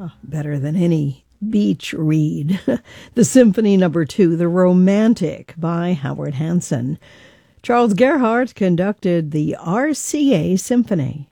better than any beach read. The Symphony No. 2, The Romantic by Howard Hanson. Charles Gerhardt conducted the RCA Symphony.